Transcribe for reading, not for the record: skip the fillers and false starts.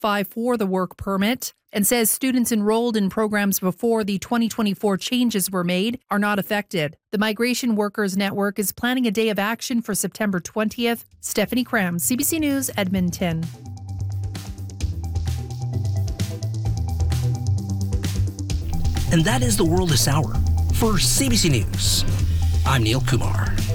qualify for the work permit and says students enrolled in programs before the 2024 changes were made are not affected. The Migration Workers Network is planning a day of action for September 20th. Stephanie Cram, CBC News, Edmonton. And that is the world this hour. For CBC News, I'm Neil Kumar.